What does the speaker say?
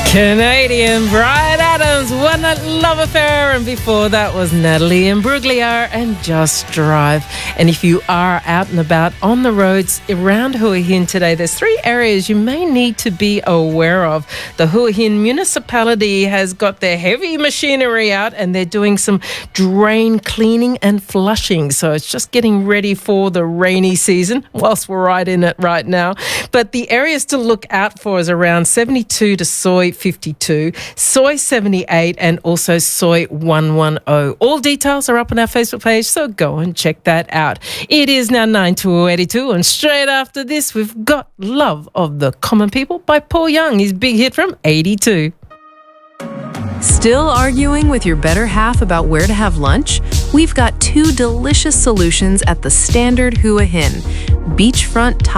Canadian Bryan Adams, One Love Affair, and before that was Natalie Imbruglia and Just Drive. And if you are out and about on the roads around Hua Hin today, there's three areas you may need to be aware of. The Hua Hin municipality has got their heavy machinery out and they're doing some drain cleaning and flushing. So it's just getting ready for the rainy season whilst we're right in it right now. But the areas to look out for is around 72 to Soy 52, Soy 78 and also Soy 110. All details are up on our Facebook page, so go and check that out. It is now 9:82 and straight after this we've got Love of the Common People by Paul Young, his big hit from 82. Still arguing with your better half about where to have lunch? We've got two delicious solutions at the Standard Hua Hin. Beachfront Thai